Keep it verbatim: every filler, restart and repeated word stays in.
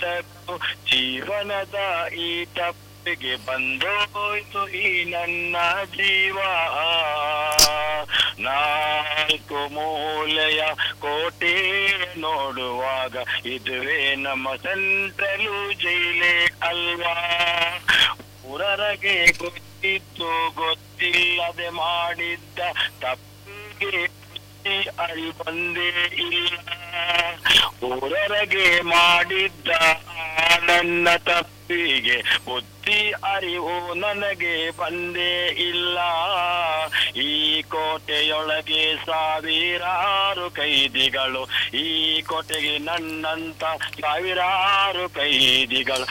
ಹೊರತು ಜೀವನದ ಈ ತಪ್ಪಿಗೆ ಬಂದೋಯ್ತು ಈ ನನ್ನ ಜೀವ. ನಾಲ್ಕು ಮೂಲೆಯ ಕೋಟೆ ನೋಡುವಾಗ ಇದುವೇ ನಮ್ಮ ಸೆಂಟ್ರಲು ಜೈಲೇ ಅಲ್ವಾ. ಊರರಗೆ ಗೊತ್ತಿದ್ದು ಗೊತ್ತಿಲ್ಲದೆ ಮಾಡಿದ್ದ ತಪ್ಪಿಗೆ ಅರಿ ಬಂದೇ ಇಲ್ಲ. ಊರರಗೆ ಮಾಡಿದ್ದ ನನ್ನ ತಪ್ಪಿಗೆ ಬುದ್ಧಿ ಅರಿವು ನನಗೆ ಬಂದೇ ಇಲ್ಲ. ಈ ಕೋಟೆಯೊಳಗೆ ಸಾವಿರಾರು ಕೈದಿಗಳು, ಈ ಕೋಟೆಗೆ ನನ್ನಂತ ಸಾವಿರಾರು ಕೈದಿಗಳು.